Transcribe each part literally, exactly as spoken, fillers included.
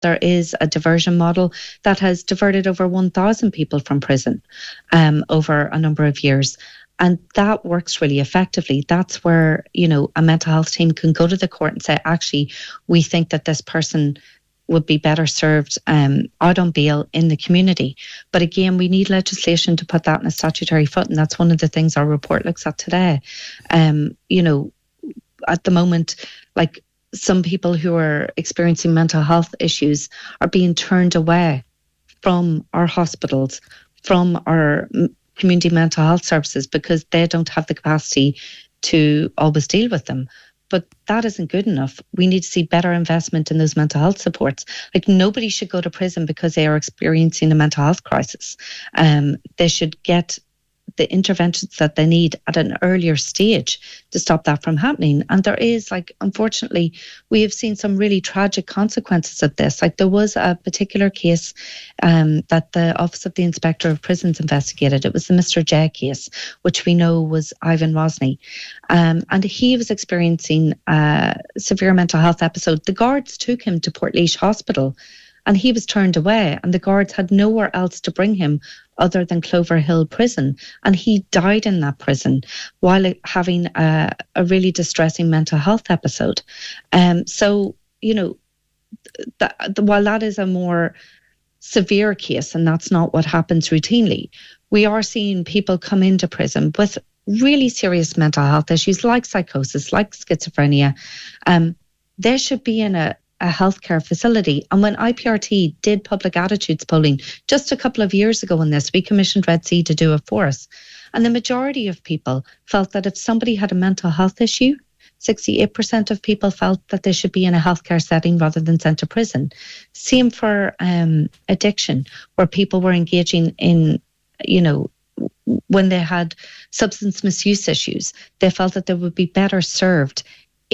there is a diversion model that has diverted over one thousand people from prison um, over a number of years. And that works really effectively. That's where, you know, a mental health team can go to the court and say, actually, we think that this person would be better served um, out on bail in the community. But again, we need legislation to put that in a statutory foot. And that's one of the things our report looks at today. Um, you know, at the moment, like some people who are experiencing mental health issues are being turned away from our hospitals, from our community mental health services, because they don't have the capacity to always deal with them. But that isn't good enough. We need to see better investment in those mental health supports. Like, nobody should go to prison because they are experiencing a mental health crisis. Um, they should get the interventions that they need at an earlier stage to stop that from happening. And there is, like, unfortunately, we have seen some really tragic consequences of this. Like, there was a particular case um, that the Office of the Inspector of Prisons investigated. It was the Mister J case, which we know was Ivan Rosny. Um, and he was experiencing a severe mental health episode. The guards took him to Portlaoise Hospital and he was turned away, and the guards had nowhere else to bring him other than Clover Hill Prison. And he died in that prison while having a, a really distressing mental health episode. Um, so, you know, th- th- while that is a more severe case, and that's not what happens routinely, we are seeing people come into prison with really serious mental health issues like psychosis, like schizophrenia. Um, they should be in a a healthcare facility. And when I P R T did public attitudes polling just a couple of years ago on this, we commissioned Red C to do it for us. And the majority of people felt that if somebody had a mental health issue, sixty-eight percent of people felt that they should be in a healthcare setting rather than sent to prison. Same for um, addiction, where people were engaging in, you know, when they had substance misuse issues, they felt that they would be better served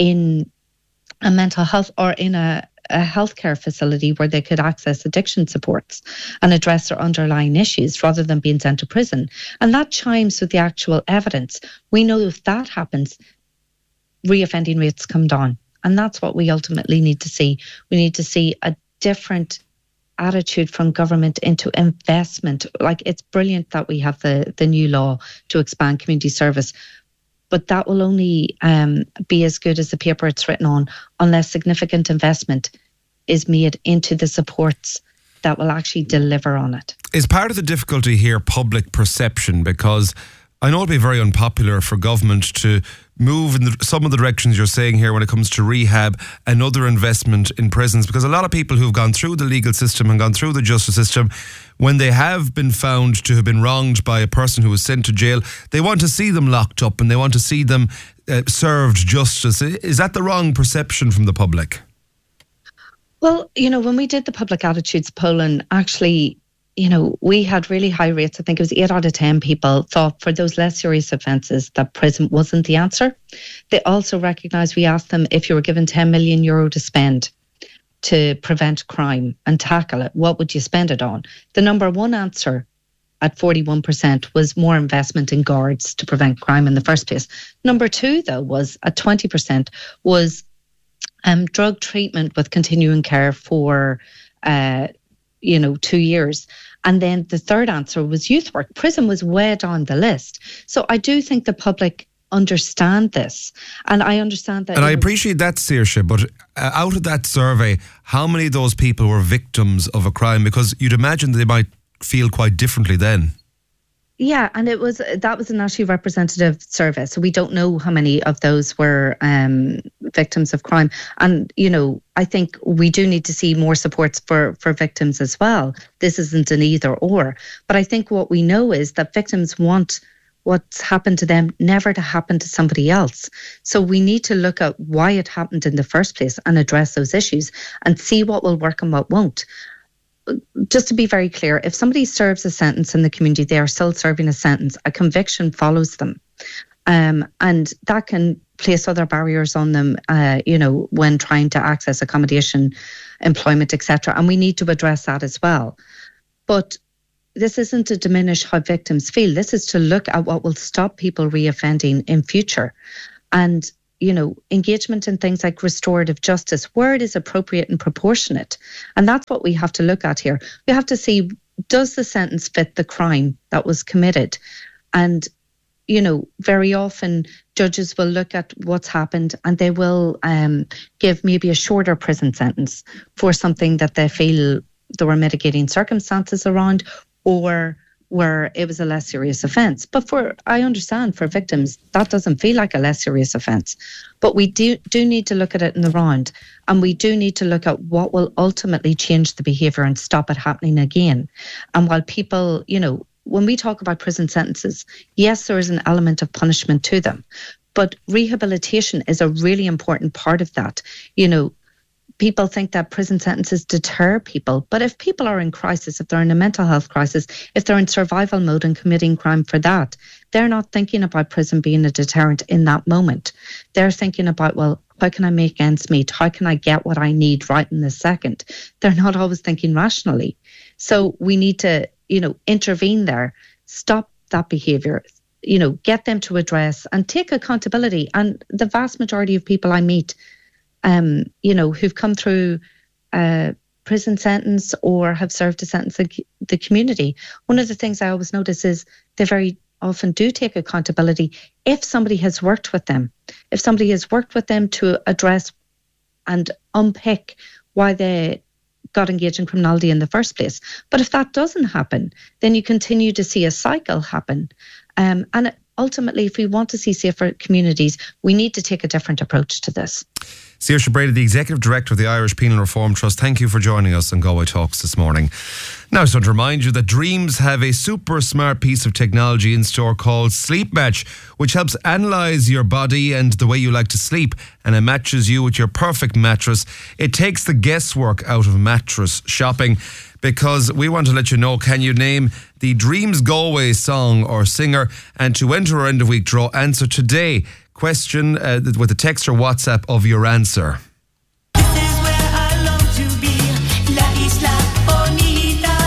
in a mental health or in a, a healthcare facility where they could access addiction supports and address their underlying issues rather than being sent to prison. And that chimes with the actual evidence. We know if that happens, reoffending rates come down. And that's what we ultimately need to see. We need to see a different attitude from government into investment. Like, it's brilliant that we have the, the new law to expand community service, but that will only um, be as good as the paper it's written on unless significant investment is made into the supports that will actually deliver on it. Is part of the difficulty here public perception? Because I know it'll be very unpopular for government to move in the, some of the directions you're saying here when it comes to rehab and other investment in prisons, because a lot of people who've gone through the legal system and gone through the justice system, when they have been found to have been wronged by a person who was sent to jail, they want to see them locked up and they want to see them uh, served justice. Is that the wrong perception from the public? Well, you know, when we did the public attitudes polling, actually, you know, we had really high rates. I think it was eight out of ten people thought for those less serious offences that prison wasn't the answer. They also recognised, we asked them, if you were given ten million euro to spend to prevent crime and tackle it, what would you spend it on? The number one answer at forty-one percent was more investment in guards to prevent crime in the first place. Number two, though, was at twenty percent was um, drug treatment with continuing care for, uh, you know, two years. And then the third answer was youth work. Prison was way down the list. So I do think the public understand this. And I understand that. And I appreciate that, Saoirse, but uh, out of that survey, how many of those people were victims of a crime? Because you'd imagine they might feel quite differently then. Yeah, and it was that was a nationally representative survey, so we don't know how many of those were um, victims of crime. And, you know, I think we do need to see more supports for, for victims as well. This isn't an either or. But I think what we know is that victims want what's happened to them never to happen to somebody else. So we need to look at why it happened in the first place and address those issues and see what will work and what won't. Just to be very clear, if somebody serves a sentence in the community, they are still serving a sentence. A conviction follows them. Um, and that can place other barriers on them, uh, you know, when trying to access accommodation, employment, et cetera. And we need to address that as well. But this isn't to diminish how victims feel. This is to look at what will stop people reoffending in future. And you know, engagement in things like restorative justice, where it is appropriate and proportionate. And that's what we have to look at here. We have to see, does the sentence fit the crime that was committed? And, you know, very often judges will look at what's happened and they will um, give maybe a shorter prison sentence for something that they feel there were mitigating circumstances around, or where it was a less serious offence. But for, I understand, for victims, that doesn't feel like a less serious offence. But we do, do need to look at it in the round, and we do need to look at what will ultimately change the behaviour and stop it happening again. And while people, you know, when we talk about prison sentences, yes, there is an element of punishment to them, but rehabilitation is a really important part of that. You know, people think that prison sentences deter people, but if people are in crisis, if they're in a mental health crisis, if they're in survival mode and committing crime for that, they're not thinking about prison being a deterrent in that moment. They're thinking about, well, how can I make ends meet? How can I get what I need right in this second? They're not always thinking rationally. So we need to, you know, intervene there, stop that behaviour, you know, get them to address and take accountability. And the vast majority of people I meet, Um, you know, who've come through a prison sentence or have served a sentence in the community, one of the things I always notice is they very often do take accountability if somebody has worked with them, if somebody has worked with them to address and unpick why they got engaged in criminality in the first place. But if that doesn't happen, then you continue to see a cycle happen. Um, and ultimately, if we want to see safer communities, we need to take a different approach to this. Saoirse Brady, the Executive Director of the Irish Penal Reform Trust, thank you for joining us on Galway Talks this morning. Now, I just want to remind you that Dreams have a super smart piece of technology in store called Sleep Match, which helps analyse your body and the way you like to sleep, and it matches you with your perfect mattress. It takes the guesswork out of mattress shopping, because we want to let you know, can you name the Dreams Galway song or singer? And to enter our end of week draw, answer today. Question uh, with a text or WhatsApp of your answer. This is where I long to be, La Isla Bonita.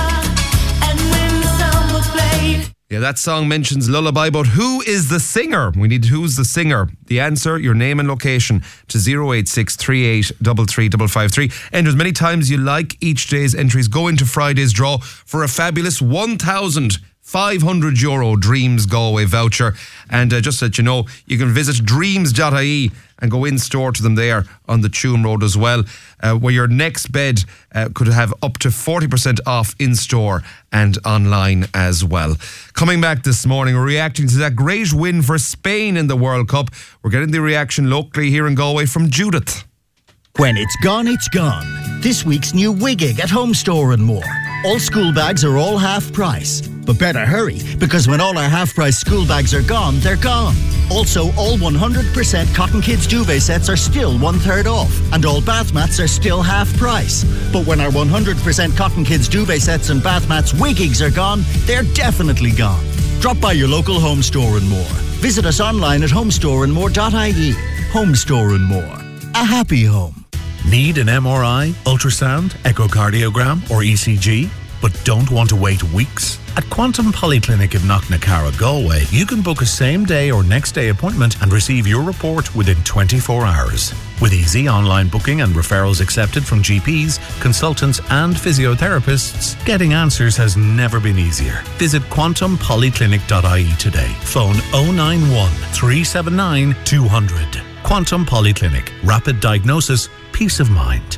And when the song was played. Yeah, that song mentions Lullaby, but who is the singer? We need who's the singer. The answer, your name and location to zero eight six three eight three three five five three. Enter as many times you like. Each day's entries go into Friday's draw for a fabulous one thousand five hundred euro Dreams Galway voucher. And uh, just to let you know, you can visit dreams dot I E and go in store to them there on the Tuam Road as well, uh, where your next bed uh, could have up to forty percent off in store and online as well. Coming back this morning, we're reacting to that great win for Spain in the World Cup. We're getting the reaction locally here in Galway from Judith. When it's gone, it's gone. This week's new Wigig at Home Store and More. All school bags are all half price. But better hurry, because when all our half price school bags are gone, they're gone. Also, all one hundred percent Cotton Kids duvet sets are still one third off, and all bath mats are still half price. But when our one hundred percent Cotton Kids duvet sets and bath mats Wigigs are gone, they're definitely gone. Drop by your local Home Store and More. Visit us online at home store and more dot I E. Home Store and More. A happy home. Need an M R I, ultrasound, echocardiogram or E C G, but don't want to wait weeks? At Quantum Polyclinic in Knocknacarra, Galway, you can book a same day or next day appointment and receive your report within twenty-four hours. With easy online booking and referrals accepted from G Ps, consultants and physiotherapists, getting answers has never been easier. Visit quantum polyclinic dot I E today. Phone oh nine one, three seven nine, two hundred. Quantum Polyclinic. Rapid diagnosis, peace of mind.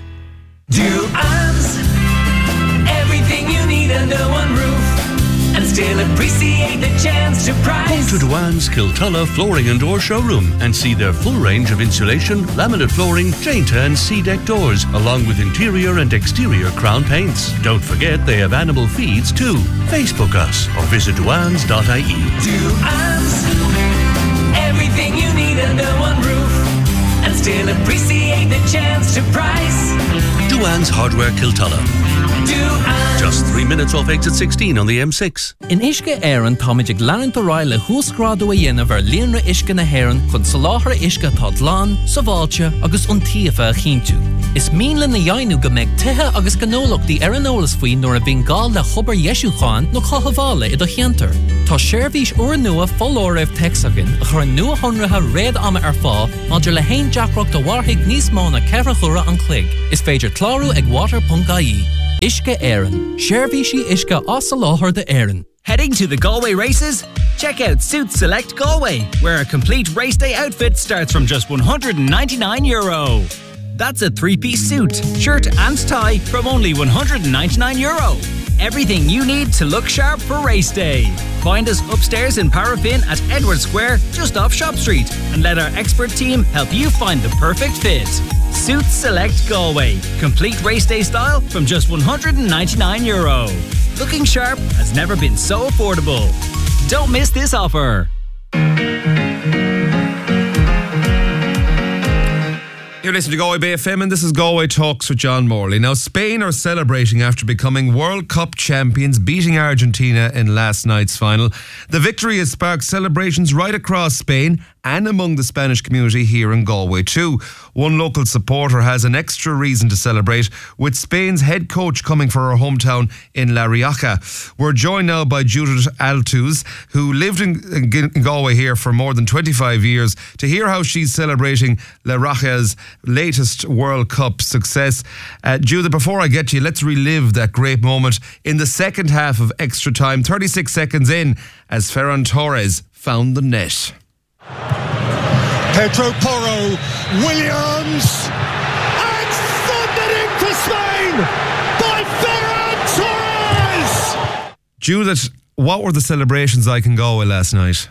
Duans, everything you need under one roof, and still appreciate the chance to price. Come to Duan's Kiltulla Flooring and Door Showroom and see their full range of insulation, laminate flooring, Jainta and C-deck doors, along with interior and exterior crown paints. Don't forget they have animal feeds too. Facebook us or visit duans dot I E. Duans, everything you need under one roof, and still appreciate the chance to price. Duan's Hardware Kiltulla. Duans. Just three minutes off exit sixteen on the M six. In Ishka Éireann táidig leanúint O'Reilly húsgrádú a dhéanamh ar líonra Ishka na hÉireann chun soláthar Ishka tá dlán, sa bháilte agus an tíofa a chinntiú. Is míle na jainú go meid tithe agus gnólachtaí ar an eolas faoin nuair a bhíonn gál le chubar Jesúcháin nó chothabhála i do cheantar. Tá séirbhís uair nua follóir raibh texagan a chur nua honratha réad ama ar fá maidir le haon deacracht a bharthaigh níos mó na ceithre chura an chloig. Is féidir clárú ag water dot I E. Uisce Éireann. Séirbhísí uisce as sa láthair de Éireann. Heading to the Galway races? Check out Suits Select Galway, where a complete race day outfit starts from just one hundred ninety-nine euro. That's a three-piece suit, shirt and tie from only one hundred ninety-nine euro. Everything you need to look sharp for race day. Find us upstairs in Paraffin at Edward Square, just off Shop Street, and let our expert team help you find the perfect fit. Suits Select Galway, complete race day style from just one hundred ninety-nine euro. Looking sharp has never been so affordable. Don't miss this offer. You're listening to Galway Bay F M, and this is Galway Talks with John Morley. Now, Spain are celebrating after becoming World Cup champions, beating Argentina in last night's final. The victory has sparked celebrations right across Spain and among the Spanish community here in Galway too. One local supporter has an extra reason to celebrate, with Spain's head coach coming for her hometown in La Rioja. We're joined now by Judith Altuz, who lived in Galway here for more than twenty-five years, to hear how she's celebrating La Rioja's latest World Cup success. Uh, Judith, before I get to you, let's relive that great moment in the second half of extra time, thirty-six seconds in, as Ferran Torres found the net. Pedro Porro, Williams, and thundered into Spain by Ferran Torres! Judith, what were the celebrations like in Galway last night?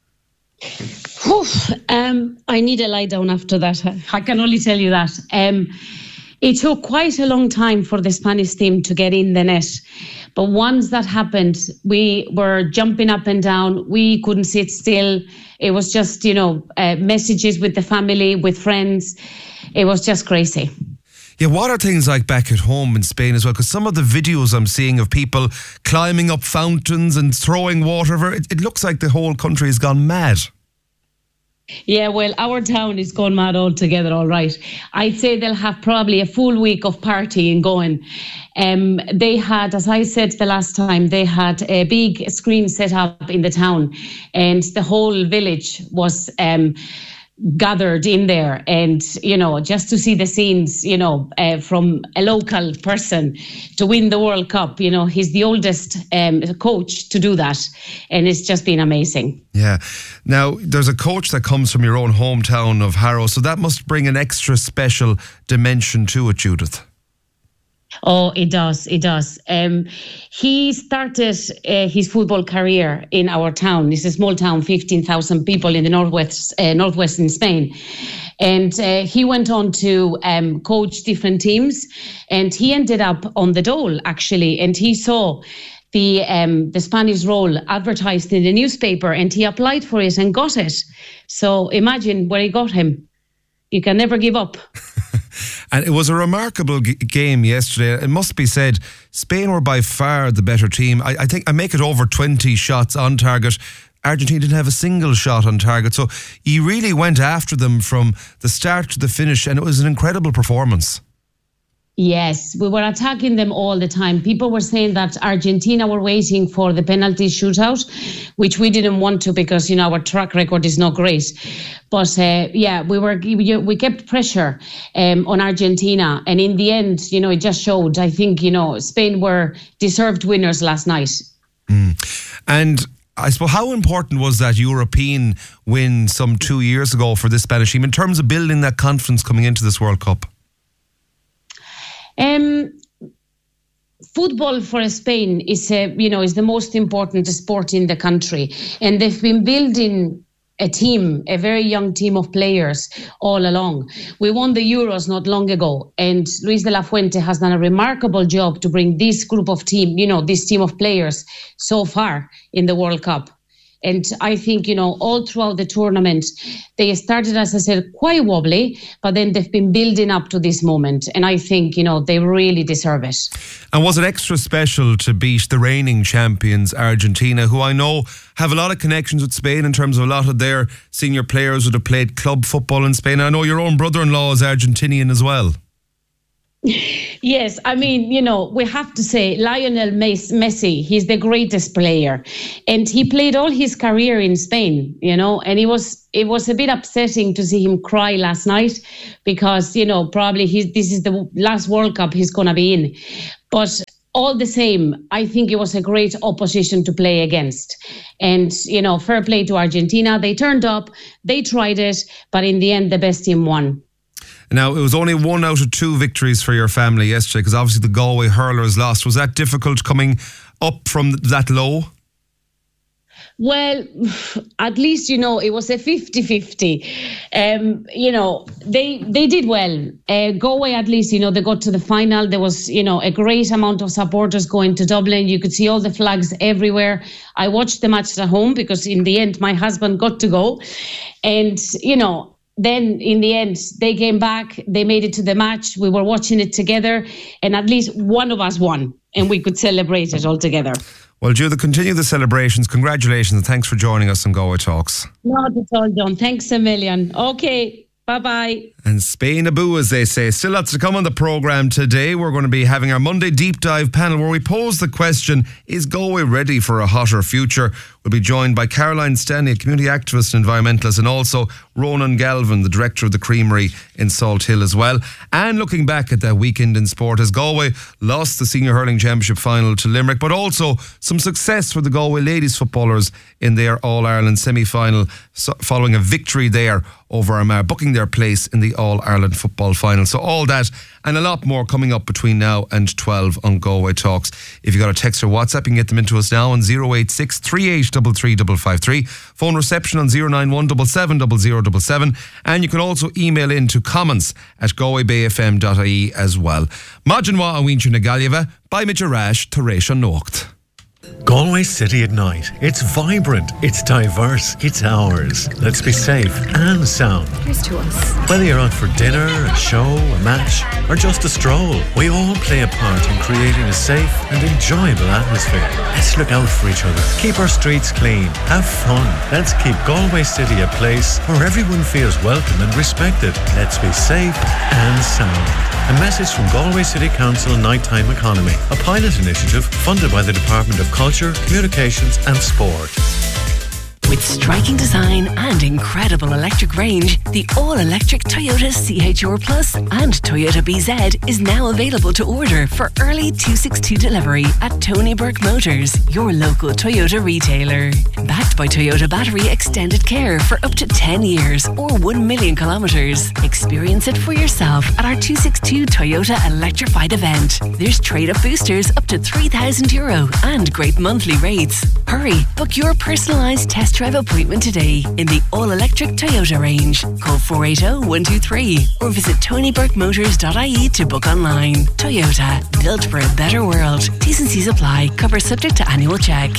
Oof, um, I need to lie down after that. I can only tell you that. Um, it took quite a long time for the Spanish team to get in the net. But once that happened, we were jumping up and down. We couldn't sit still. It was just, you know, uh, messages with the family, with friends. It was just crazy. Yeah, what are things like back at home in Spain as well? Because some of the videos I'm seeing of people climbing up fountains and throwing water over, it, it looks like the whole country has gone mad. Yeah, well, our town is gone mad altogether, all right. I'd say they'll have probably a full week of partying going. Um, they had, as I said the last time, they had a big screen set up in the town, and the whole village was um, gathered in there. And, you know, just to see the scenes, you know, uh, from a local person to win the World Cup, you know, he's the oldest um, coach to do that. And it's just been amazing. Yeah. Now, there's a coach that comes from your own hometown of Harrow, so that must bring an extra special dimension to it, Judith. Oh, it does. It does. Um, he started uh, his football career in our town. It's a small town, fifteen thousand people in the northwest, uh, northwestern Spain. And uh, he went on to um, coach different teams. And he ended up on the Dole, actually. And he saw the um, the Spanish role advertised in the newspaper, and he applied for it and got it. So imagine where he got him. You can never give up. And it was a remarkable g- game yesterday. It must be said, Spain were by far the better team. I, I think I make it over twenty shots on target. Argentina didn't have a single shot on target. So he really went after them from the start to the finish, and it was an incredible performance. Yes, we were attacking them all the time. People were saying that Argentina were waiting for the penalty shootout, which we didn't want to because, you know, our track record is not great. But uh, yeah, we were we kept pressure um, on Argentina, and in the end, you know, it just showed. I think, you know, Spain were deserved winners last night. Mm. And I suppose, how important was that European win some two years ago for this Spanish team in terms of building that confidence coming into this World Cup? Um, football for Spain is, a, you know, is the most important sport in the country, and they've been building a team, a very young team of players all along. We won the Euros not long ago, and Luis de la Fuente has done a remarkable job to bring this group of team, you know, this team of players so far in the World Cup. And I think, you know, all throughout the tournament, they started, as I said, quite wobbly, but then they've been building up to this moment. And I think, you know, they really deserve it. And was it extra special to beat the reigning champions, Argentina, who I know have a lot of connections with Spain in terms of a lot of their senior players would have played club football in Spain? I know your own brother-in-law is Argentinian as well. Yes, I mean, you know, we have to say Lionel Messi, he's the greatest player, and he played all his career in Spain, you know, and it was it was a bit upsetting to see him cry last night because, you know, probably he's, this is the last World Cup he's going to be in. But all the same, I think it was a great opposition to play against. And, you know, fair play to Argentina. They turned up, they tried it, but in the end, the best team won. Now, it was only one out of two victories for your family yesterday because obviously the Galway hurlers lost. Was that difficult coming up from that low? Well, at least, you know, it was a fifty-fifty. Um, you know, they they did well. Uh, Galway, at least, you know, they got to the final. There was, you know, a great amount of supporters going to Dublin. You could see all the flags everywhere. I watched the match at home because in the end, my husband got to go. And, you know, then in the end, they came back, they made it to the match. We were watching it together and at least one of us won and we could celebrate it all together. Well, Judith, continue the celebrations. Congratulations and thanks for joining us on Galway Talks. Not at all, John. Thanks a million. Okay. Bye-bye. And Spain Abu, as they say. Still lots to come on the programme today. We're going to be having our Monday Deep Dive panel where we pose the question, is Galway ready for a hotter future? We'll be joined by Caroline Stanley, a community activist and environmentalist, and also Ronan Galvin, the director of the Creamery in Salt Hill as well. And looking back at that weekend in sport as Galway lost the Senior Hurling Championship final to Limerick, but also some success for the Galway ladies footballers in their All-Ireland semi-final following a victory there over Armagh, booking their place in the All-Ireland football final. So all that and a lot more coming up between now and twelve on Galway Talks. If you got a text or WhatsApp, you can get them into us now on zero eight six, three eight three three five five three. Phone reception on zero nine one seven seven zero zero seven seven. And you can also email in to comments at galway bay f m dot i e as well. Majinwa a winch na Galieva, by Mitcharash, Teresha Nocht. Galway City at night. It's vibrant, it's diverse, it's ours. Let's be safe and sound. Here's to us. Whether you're out for dinner, a show, a match, or just a stroll, we all play a part in creating a safe and enjoyable atmosphere. Let's look out for each other. Keep our streets clean. Have fun. Let's keep Galway City a place where everyone feels welcome and respected. Let's be safe and sound. A message from Galway City Council Nighttime Economy, a pilot initiative funded by the Department of Culture, Communications and Sport. With striking design and incredible electric range, the all-electric Toyota C H R Plus and Toyota B Z is now available to order for early two sixty-two delivery at Tony Burke Motors, your local Toyota retailer. Backed by Toyota Battery Extended Care for up to ten years or one million kilometres. Experience it for yourself at our two sixty-two Toyota Electrified event. There's trade-up boosters up to three thousand euro and great monthly rates. Hurry, book your personalised test drive appointment today in the all-electric Toyota range. Call four eight zero, one two three or visit tony burke motors dot i e to book online. Toyota, built for a better world. T's and C's apply. Cover subject to annual check.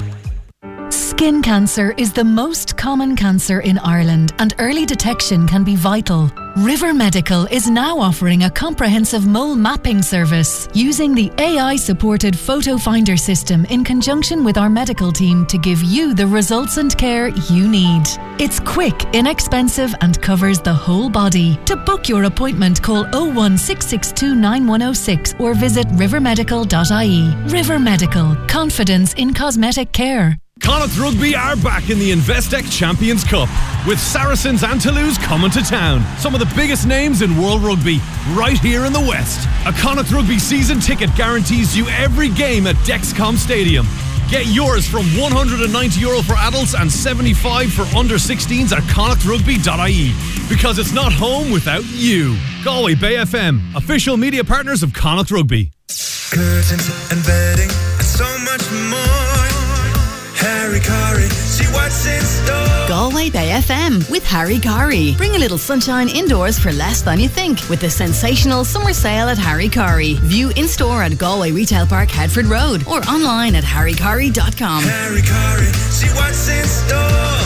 Skin cancer is the most common cancer in Ireland and early detection can be vital. River Medical is now offering a comprehensive mole mapping service using the A I-supported photo finder system in conjunction with our medical team to give you the results and care you need. It's quick, inexpensive and covers the whole body. To book your appointment, call oh one six six two nine one oh six or visit river medical dot i e. River Medical, confidence in cosmetic care. Connacht Rugby are back in the Investec Champions Cup, with Saracens and Toulouse coming to town. Some of the biggest names in World Rugby, right here in the West. A Connacht Rugby season ticket guarantees you every game at Dexcom Stadium. Get yours from one hundred ninety euro for adults and seventy-five for under sixteens at connacht rugby dot i e. Because it's not home without you. Galway Bay F M, official media partners of Connacht Rugby. Curtains and bedding and so much more. Harry Curry, see what's in store. Galway Bay F M with Harry Curry. Bring a little sunshine indoors for less than you think with the sensational summer sale at Harry Curry. View in store at Galway Retail Park, Headford Road, or online at harry curry dot com. Harry Curry, see what's in store.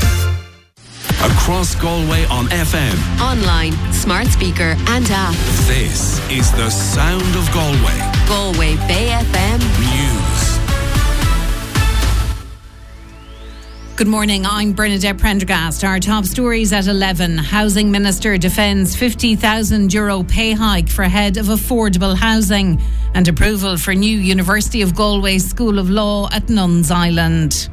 Across Galway on F M, online, smart speaker and app. This is the sound of Galway. Galway Bay F M News. Good morning, I'm Bernadette Prendergast. Our top stories at eleven. Housing Minister defends fifty thousand euro pay hike for head of affordable housing, and approval for new University of Galway School of Law at Nuns Island.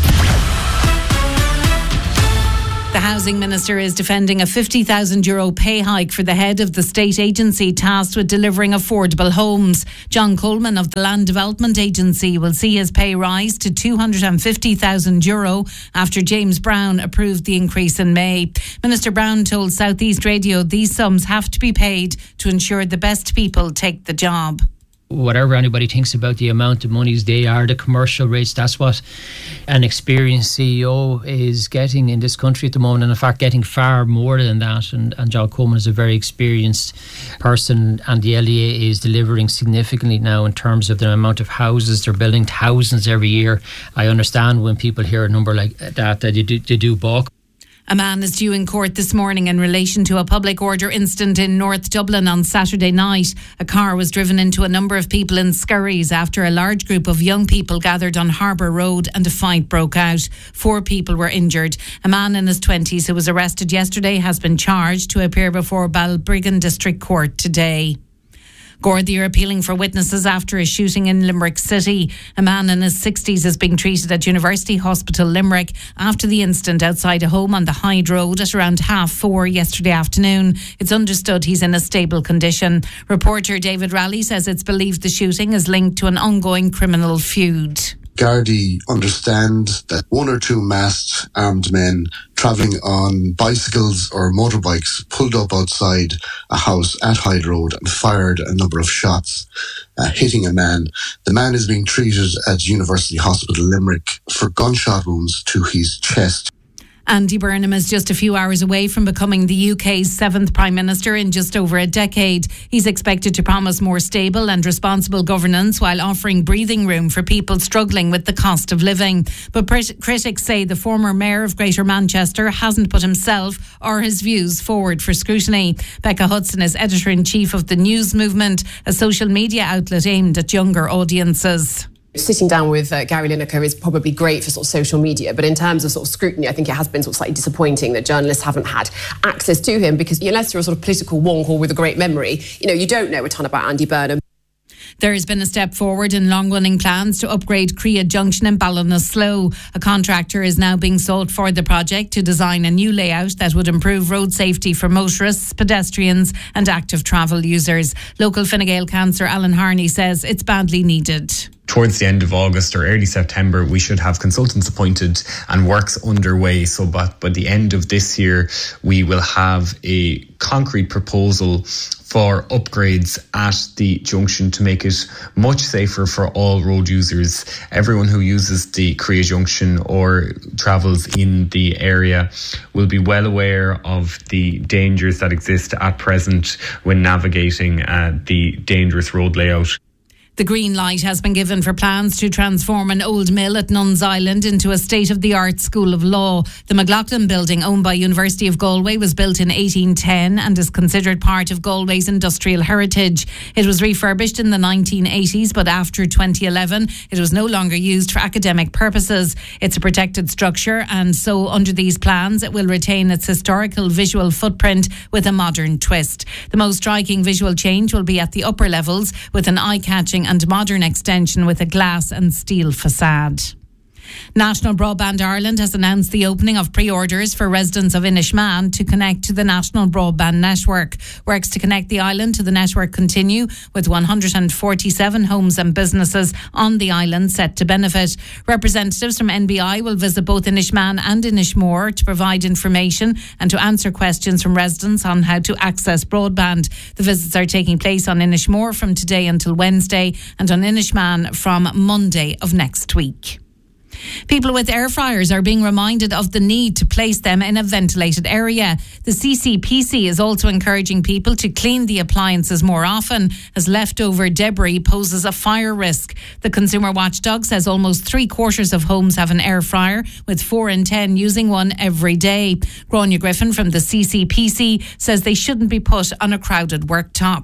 The Housing Minister is defending a fifty thousand euro pay hike for the head of the state agency tasked with delivering affordable homes. John Coleman of the Land Development Agency will see his pay rise to two hundred fifty thousand euro after James Brown approved the increase in May. Minister Brown told South East Radio these sums have to be paid to ensure the best people take the job. Whatever anybody thinks about the amount of monies, they are the commercial rates. That's what an experienced C E O is getting in this country at the moment, and in fact getting far more than that. And, and John Coleman is a very experienced person, and the L E A is delivering significantly now in terms of the amount of houses. They're building thousands every year. I understand when people hear a number like that, that they do, they do balk. A man is due in court this morning in relation to a public order incident in North Dublin on Saturday night. A car was driven into a number of people in scurries after a large group of young people gathered on Harbour Road and a fight broke out. Four people were injured. A man in his twenties who was arrested yesterday has been charged to appear before Balbriggan District Court today. Gardaí are appealing for witnesses after a shooting in Limerick City. A man in his sixties is being treated at University Hospital Limerick after the incident outside a home on the Hyde Road at around half four yesterday afternoon. It's understood he's in a stable condition. Reporter David Raleigh says it's believed the shooting is linked to an ongoing criminal feud. Gardaí understand that one or two masked armed men travelling on bicycles or motorbikes pulled up outside a house at Hyde Road and fired a number of shots, uh, hitting a man. The man is being treated at University Hospital Limerick for gunshot wounds to his chest. Andy Burnham is just a few hours away from becoming the U K's seventh Prime Minister in just over a decade. He's expected to promise more stable and responsible governance while offering breathing room for people struggling with the cost of living. But prit- critics say the former Mayor of Greater Manchester hasn't put himself or his views forward for scrutiny. Becca Hudson is Editor-in-Chief of the News Movement, a social media outlet aimed at younger audiences. Sitting down with uh, Gary Lineker is probably great for sort of social media, but in terms of sort of scrutiny, I think it has been sort of slightly disappointing that journalists haven't had access to him, because unless you're a sort of political wonk or with a great memory, you know, you don't know a ton about Andy Burnham. There has been a step forward in long-running plans to upgrade Creagh Junction in Ballinasloe. A contractor is now being sought for the project to design a new layout that would improve road safety for motorists, pedestrians and active travel users. Local Fine Gael councillor Alan Harney says it's badly needed. Towards the end of August or early September, we should have consultants appointed and works underway. So by, by the end of this year, we will have a concrete proposal for upgrades at the junction to make it much safer for all road users. Everyone who uses the Creagh Junction or travels in the area will be well aware of the dangers that exist at present when navigating uh, the dangerous road layout. The green light has been given for plans to transform an old mill at Nuns Island into a state-of-the-art school of law. The McLaughlin building, owned by University of Galway, was built in eighteen ten and is considered part of Galway's industrial heritage. It was refurbished in the nineteen eighties, but after twenty eleven, it was no longer used for academic purposes. It's a protected structure, and so under these plans, it will retain its historical visual footprint with a modern twist. The most striking visual change will be at the upper levels, with an eye-catching and modern extension with a glass and steel facade. National Broadband Ireland has announced the opening of pre-orders for residents of Inishmaan to connect to the National Broadband Network. Works to connect the island to the network continue, with one hundred forty-seven homes and businesses on the island set to benefit. Representatives from N B I will visit both Inishmaan and Inishmore to provide information and to answer questions from residents on how to access broadband. The visits are taking place on Inishmore from today until Wednesday, and on Inishmaan from Monday of next week. People with air fryers are being reminded of the need to place them in a ventilated area. The C C P C is also encouraging people to clean the appliances more often, as leftover debris poses a fire risk. The Consumer Watchdog says almost three quarters of homes have an air fryer, with four in ten using one every day. Grania Griffin from the C C P C says they shouldn't be put on a crowded worktop.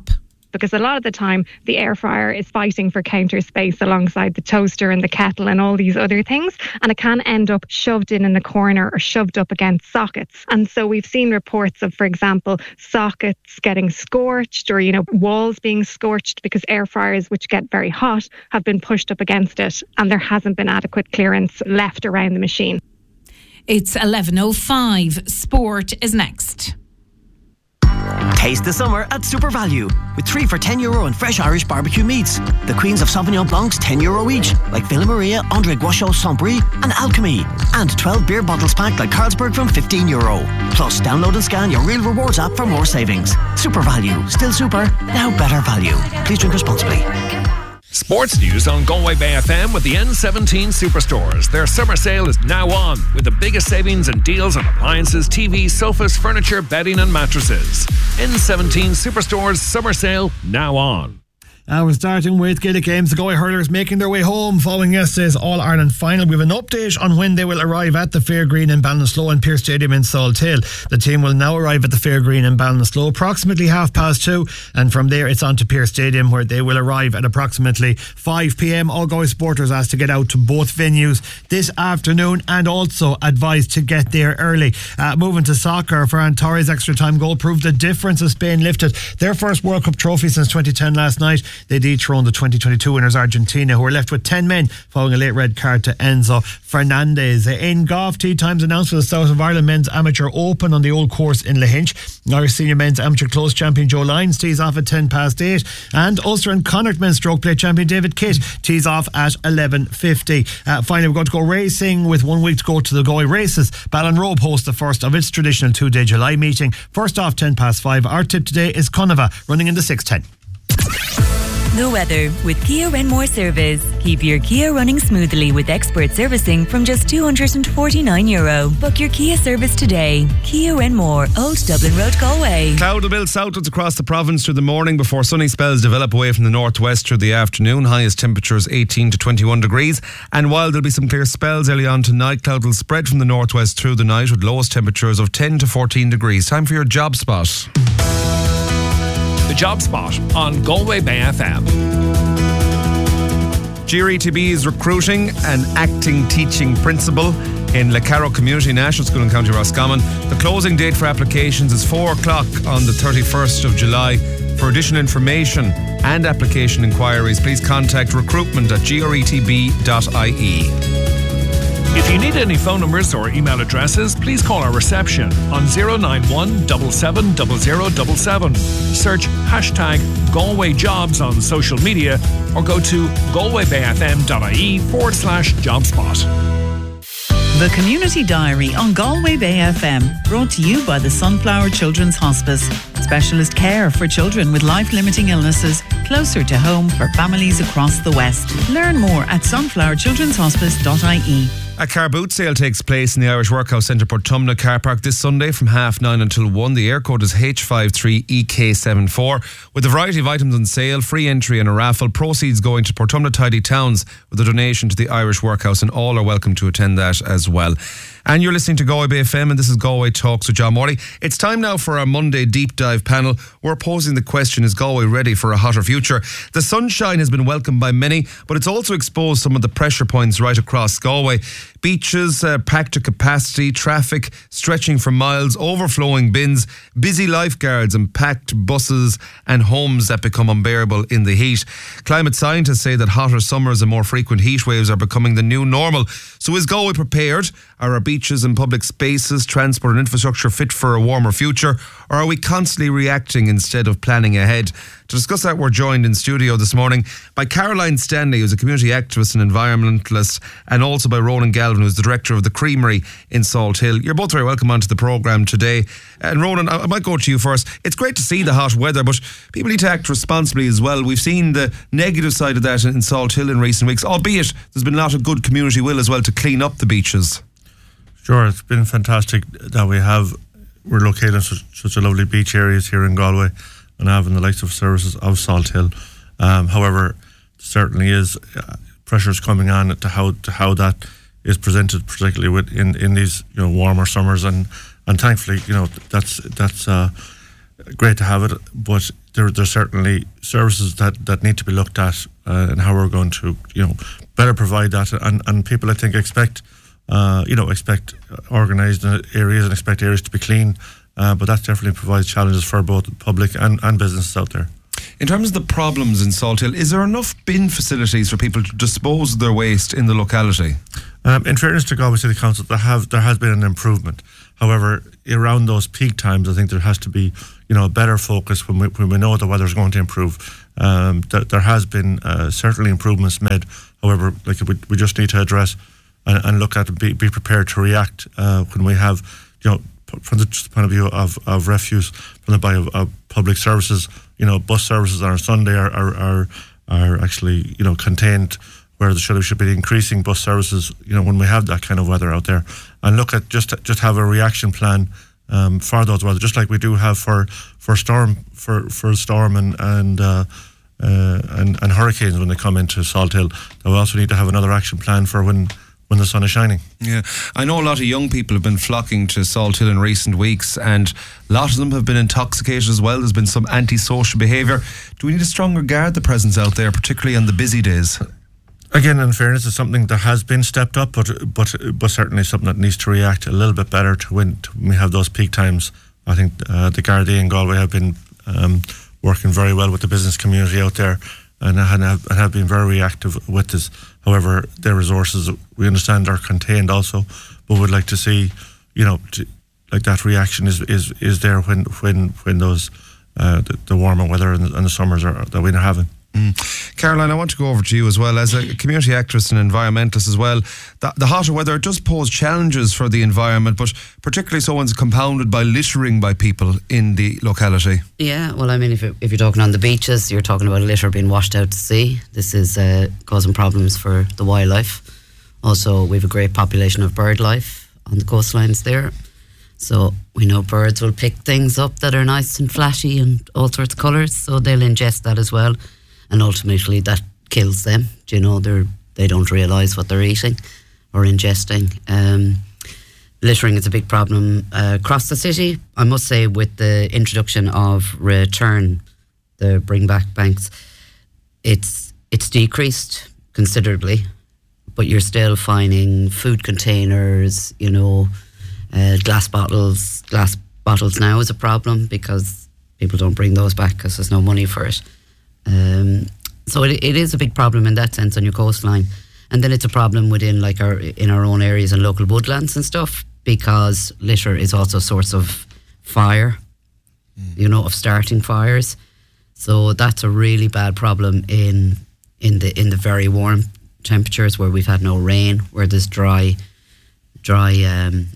because a lot of the time the air fryer is fighting for counter space alongside the toaster and the kettle and all these other things, and it can end up shoved in in the corner or shoved up against sockets. And so we've seen reports of, for example, sockets getting scorched, or, you know, walls being scorched because air fryers, which get very hot, have been pushed up against it, and there hasn't been adequate clearance left around the machine. It's eleven oh five. Sport is next. Taste the summer at Super Value with three for ten euro and fresh Irish barbecue meats. The Queens of Sauvignon Blancs ten euro each, like Villa Maria, André Guachot, Saint-Brie and Alchemy. And twelve beer bottles packed like Carlsberg from fifteen euro. Plus, download and scan your Real Rewards app for more savings. Super Value. Still super, now better value. Please drink responsibly. Sports news on Galway Bay F M with the N seventeen Superstores. Their summer sale is now on, with the biggest savings and deals on appliances, T Vs, sofas, furniture, bedding and mattresses. N seventeen Superstores summer sale now on. Uh, we're starting with Gaelic Games. The Galway hurlers making their way home following yesterday's All-Ireland final. We have an update on when they will arrive at the Fairgreen in Ballinasloe and Pearse Stadium in Salthill. The team will now arrive at the Fairgreen in Ballinasloe approximately half past two, and from there it's on to Pearse Stadium, where they will arrive at approximately five p.m. All Galway supporters asked to get out to both venues this afternoon, and also advised to get there early. Uh, moving to soccer, Ferran Torres' extra time goal proved the difference as Spain lifted their first World Cup trophy since twenty ten last night. They dethroned the twenty twenty-two winners Argentina, who were left with ten men following a late red card to Enzo Fernandez. In golf, tea times announced for the South of Ireland Men's Amateur Open on the Old Course in Lahinch. Irish Senior Men's Amateur Close champion Joe Lyons tees off at ten past eight, and Ulster and Connacht Men's Stroke Play champion David Kitt tees off at eleven fifty. Uh, finally, we're going to go racing with one week to go to the Galway races. Ballinrobe hosts the first of its traditional two-day July meeting. First off, ten past five. Our tip today is Conova, running in the six ten. The weather with Kia Renmore Service. Keep your Kia running smoothly with expert servicing from just two hundred forty-nine euro. Book your Kia service today. Kia Renmore, Old Dublin Road, Galway. Cloud will build southwards across the province through the morning before sunny spells develop away from the northwest through the afternoon. Highest temperatures eighteen to twenty-one degrees. And while there'll be some clear spells early on tonight, cloud will spread from the northwest through the night with lowest temperatures of ten to fourteen degrees. Time for your job spot. The Job Spot on Galway Bay F M. G R E T B is recruiting an acting teaching principal in Lecaro Community National School in County Roscommon. The closing date for applications is four o'clock on the thirty-first of July. For additional information and application inquiries, please contact recruitment at g r e t b dot i e. If you need any phone numbers or email addresses, please call our reception on zero nine one seven seven zero zero seven seven. Search hashtag Galway Jobs on social media or go to galwaybayfm.ie forward slash jobspot. The Community Diary on Galway Bay F M, brought to you by the Sunflower Children's Hospice. Specialist care for children with life-limiting illnesses, closer to home for families across the West. Learn more at sunflower children's hospice dot i e. A car boot sale takes place in the Irish Workhouse Centre Portumna car park this Sunday from half nine until one. The air code is H five three E K seven four. With a variety of items on sale, free entry and a raffle, proceeds going to Portumna Tidy Towns with a donation to the Irish Workhouse, and all are welcome to attend that as well. And you're listening to Galway Bay F M, and this is Galway Talks with John Morley. It's time now for our Monday deep dive panel. We're posing the question, is Galway ready for a hotter future? The sunshine has been welcomed by many, but it's also exposed some of the pressure points right across Galway. Beaches uh, packed to capacity, traffic stretching for miles, overflowing bins, busy lifeguards and packed buses, and homes that become unbearable in the heat. Climate scientists say that hotter summers and more frequent heat waves are becoming the new normal. So is Galway prepared? Are our beaches and public spaces, transport and infrastructure fit for a warmer future? Or are we constantly reacting instead of planning ahead? To discuss that, we're joined in studio this morning by Caroline Stanley, who's a community activist and environmentalist, and also by Ronan Galvin, who's the director of the Creamery in Salthill. You're both very welcome onto the programme today. And Ronan, I might go to you first. It's great to see the hot weather, but people need to act responsibly as well. We've seen the negative side of that in Salthill in recent weeks, albeit there's been a lot of good community will as well to clean up the beaches. Sure, it's been fantastic that we have, we're located in such, such a lovely beach areas here in Galway, and having the likes of services of Salthill. Um, however, certainly is uh, pressures coming on to how to how that is presented, particularly with in, in these you know warmer summers, and and thankfully you know that's that's uh, great to have it. But there there's certainly services that, that need to be looked at uh, and how we're going to, you know, better provide that. And, and people, I think, expect, uh, you know, expect organised areas and expect areas to be clean. Uh, but that definitely provides challenges for both the public and, and businesses out there. In terms of the problems in Salthill, is there enough bin facilities for people to dispose of their waste in the locality? Um, in fairness to Galway City Council, there have there has been an improvement. However, around those peak times, I think there has to be, you know, a better focus when we, when we know the weather is going to improve. Um, th- there has been uh, certainly improvements made. However, like we, we just need to address and, and look at and be, be prepared to react uh, when we have, you know, from the point of view of, of refuse, from the point of, of public services, you know, bus services on Sunday are, are are are actually, you know, contained where there should, should be increasing bus services, you know, when we have that kind of weather out there. And look at just just have a reaction plan um, for those weather, just like we do have for for storm for, for storm and and, uh, uh, and and hurricanes when they come into Salthill. We also need to have another action plan for when when the sun is shining. Yeah, I know a lot of young people have been flocking to Salthill in recent weeks, and a lot of them have been intoxicated as well. There's been some antisocial behaviour. Do we need a stronger Garda presence out there, particularly on the busy days? Again, in fairness, it's something that has been stepped up, but but but certainly something that needs to react a little bit better to when, to when we have those peak times. I think uh, the Gardaí in Galway have been um, working very well with the business community out there, and have, and have been very reactive with this. However, their resources, we understand, are contained also, but we'd like to see, you know, to, like that reaction is is, is there when when when those uh, the, the warmer weather and the, and the summers are that we're having. Mm. Caroline, I want to go over to you as well as a community activist and environmentalist as well. The, the hotter weather does pose challenges for the environment, but particularly so when it's compounded by littering by people in the locality. Yeah, well, I mean, if, it, if you're talking on the beaches, you're talking about litter being washed out to sea. This is uh, causing problems for the wildlife. Also, we have a great population of bird life on the coastlines there. So we know birds will pick things up that are nice and flashy and all sorts of colours, so they'll ingest that as well. And ultimately that kills them. Do you know, they're, they don't realise what they're eating or ingesting. Um, littering is a big problem uh, across the city. I must say, with the introduction of return, the bring back banks, it's it's decreased considerably, but you're still finding food containers, you know, uh, glass bottles. Glass bottles now is a problem because people don't bring those back because there's no money for it. Um, so it, it is a big problem in that sense on your coastline, and then it's a problem within like our in our own areas and local woodlands and stuff, because litter is also a source of fire, mm. you know, of starting fires. So that's a really bad problem in in the in the very warm temperatures where we've had no rain, where there's dry dry um,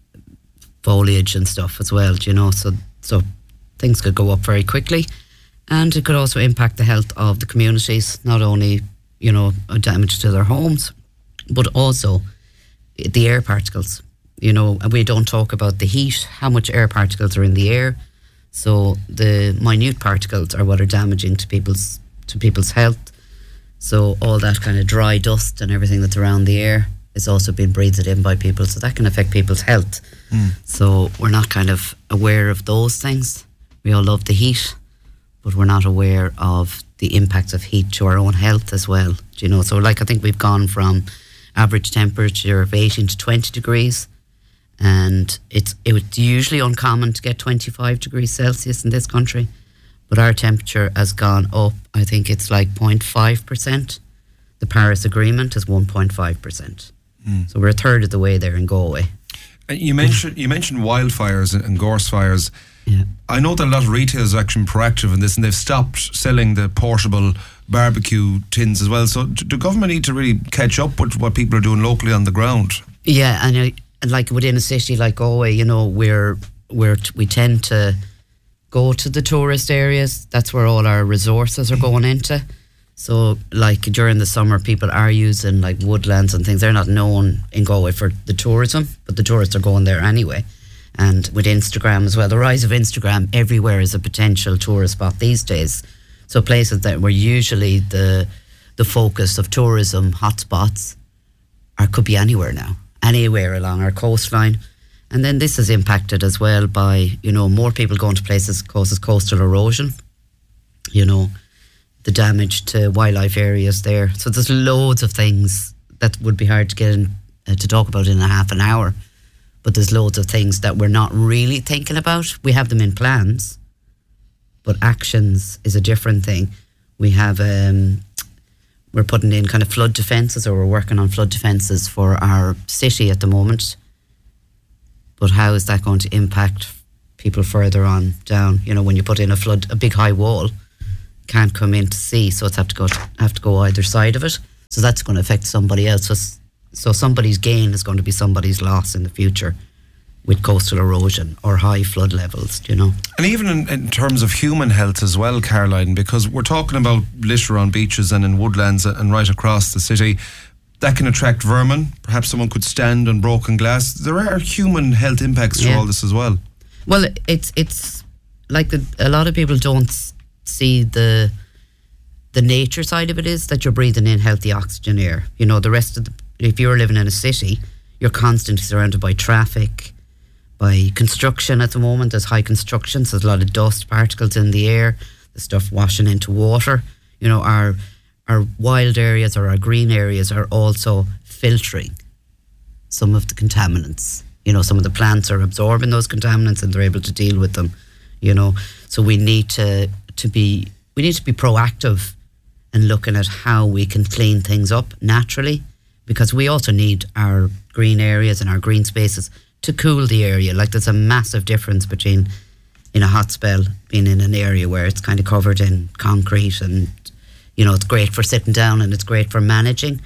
foliage and stuff as well. You know, so so things could go up very quickly. And it could also impact the health of the communities, not only, you know, damage to their homes, but also the air particles. You know, and we don't talk about the heat, how much air particles are in the air. So the minute particles are what are damaging to people's to people's health. So all that kind of dry dust and everything that's around the air is also being breathed in by people. So that can affect people's health. Mm. So we're not kind of aware of those things. We all love the heat, but we're not aware of the impacts of heat to our own health as well. Do you know, so like I think we've gone from average temperature of eighteen to twenty degrees, and it's it's usually uncommon to get twenty-five degrees Celsius in this country, but our temperature has gone up. I think it's like zero point five percent. The Paris Agreement is one point five percent. Mm. So we're a third of the way there in Galway. You mentioned you mentioned wildfires and gorse fires. Yeah. I know that a lot of retailers are actually proactive in this, and they've stopped selling the portable barbecue tins as well. So do government need to really catch up with what people are doing locally on the ground? Yeah, and, uh, and like within a city like Galway, you know, we're, we're, we tend to go to the tourist areas. That's where all our resources are going into. So like during the summer, people are using like woodlands and things. They're not known in Galway for the tourism, but the tourists are going there anyway. And with Instagram as well, the rise of Instagram everywhere is a potential tourist spot these days. So places that were usually the the focus of tourism hotspots are could be anywhere now, anywhere along our coastline. And then this is impacted as well by, you know, more people going to places causes coastal erosion. you know, the damage to wildlife areas there. So there's loads of things that would be hard to get in, uh, to talk about in a half an hour. But there's loads of things that we're not really thinking about. We have them in plans, but actions is a different thing. We have, um, we're putting in kind of flood defences, or we're working on flood defences for our city at the moment. But how is that going to impact people further on down? You know, when you put in a flood, a big high wall, can't come in to sea, so it's have to go have to go either side of it. So that's going to affect somebody else. So, so somebody's gain is going to be somebody's loss in the future with coastal erosion or high flood levels, you know. And even in, in terms of human health as well, Caroline, because we're talking about litter on beaches and in woodlands and right across the city. That can attract vermin. Perhaps someone could stand on broken glass. There are human health impacts to Yeah. all this as well. Well, it's it's like the, a lot of people don't see the the nature side of it is that you're breathing in healthy oxygen air. You know, the rest of the, if you're living in a city, you're constantly surrounded by traffic, by construction at the moment. There's high construction, so there's a lot of dust particles in the air, the stuff washing into water. You know, our our wild areas or our green areas are also filtering some of the contaminants. You know, some of the plants are absorbing those contaminants and they're able to deal with them, you know. So we need to, to be we need to be proactive in looking at how we can clean things up naturally, because we also need our green areas and our green spaces to cool the area. Like, there's a massive difference between, in a hot spell, being in an area where it's kind of covered in concrete and, you know, it's great for sitting down and it's great for managing.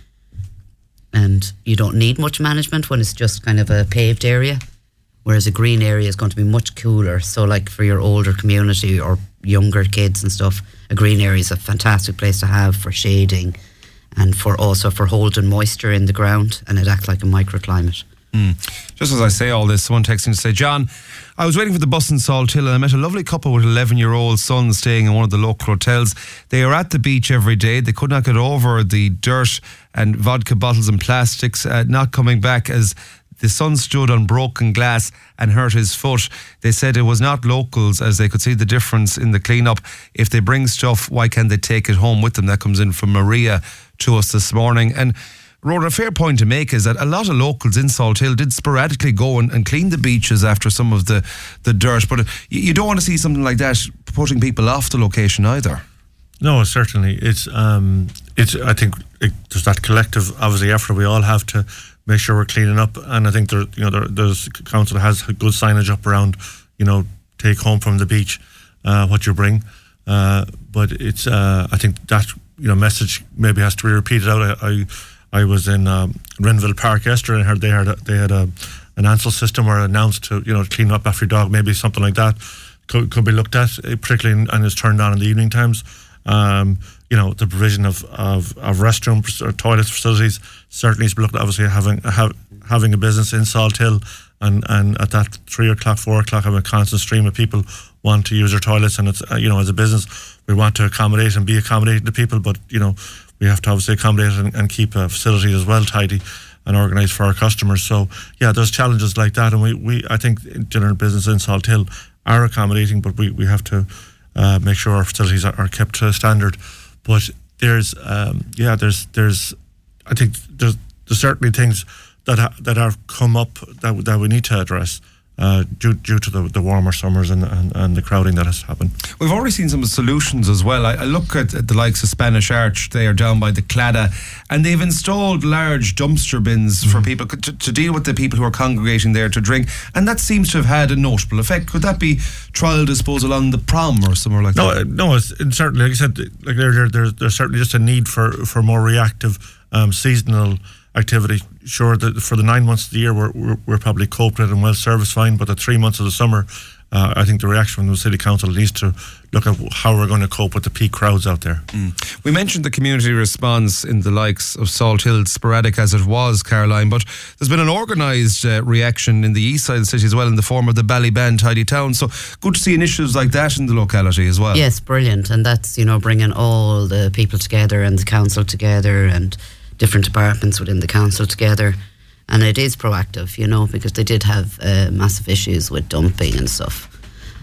And you don't need much management when it's just kind of a paved area, whereas a green area is going to be much cooler. So like for your older community or younger kids and stuff, a green area is a fantastic place to have for shading and for also for holding moisture in the ground, and it acts like a microclimate. Mm. Just as I say all this, someone texting to say, John, I was waiting for the bus in Salthill and I met a lovely couple with an eleven-year-old son staying in one of the local hotels. They are at the beach every day. They could not get over the dirt and vodka bottles and plastics uh, not coming back, as the son stood on broken glass and hurt his foot. They said it was not locals, as they could see the difference in the clean-up. If they bring stuff, why can't they take it home with them? That comes in from Maria to us this morning. And Rhoda, a fair point to make is that a lot of locals in Salthill did sporadically go and, and clean the beaches after some of the, the dirt. But you, you don't want to see something like that putting people off the location either. No, certainly. It's, um, it's. I think it, there's that collective, obviously, effort we all have to make sure we're cleaning up. And I think there, you know, there, there's council has good signage up around, you know, take home from the beach uh, what you bring. Uh, but it's, uh, I think that, you know, message maybe has to be repeated out. I, I I was in um, Renville Park yesterday and heard they had a, they had a, an Ansel system where announced to, you know, clean up after your dog. Maybe something like that could, could be looked at, particularly in, and is turned on in the evening times. Um, you know, the provision of, of, of restrooms or toilets facilities certainly is looked at. Obviously, having have, having a business in Salthill and, and at that three o'clock, four o'clock, have a constant stream of people want to use their toilets, and it's, uh, you know, as a business we want to accommodate and be accommodating to people, but you know, we have to obviously accommodate and, and keep a facility as well tidy and organised for our customers. So yeah, there's challenges like that, and we, we I think general business in Salthill are accommodating, but we, we have to uh, make sure our facilities are, are kept to standard. But there's um, yeah there's there's I think there's there's certainly things that ha- that have come up that that we need to address. Uh, due, due to the, the warmer summers and, and, and the crowding that has happened. We've already seen some solutions as well. I, I look at, at the likes of Spanish Arch. They are down by the Claddagh, and they've installed large dumpster bins mm-hmm. for people to, to deal with the people who are congregating there to drink, and that seems to have had a notable effect. Could that be trialled, I suppose, along the Prom or somewhere like no, that? No, it's, it's certainly, like I said, like earlier, there's, there's certainly just a need for, for more reactive um, seasonal activity. Sure, that for the nine months of the year we're, we're, we're probably coped with and well serviced fine, but the three months of the summer, uh, I think the reaction from the City Council needs to look at how we're going to cope with the peak crowds out there. Mm. We mentioned the community response in the likes of Salthill, sporadic as it was, Caroline, but there's been an organised uh, reaction in the east side of the city as well, in the form of the Ballyban Tidy Town. So good to see initiatives like that in the locality as well. Yes, brilliant. And that's, you know, bringing all the people together and the council together and different departments within the council together, and it is proactive, you know, because they did have uh, massive issues with dumping and stuff,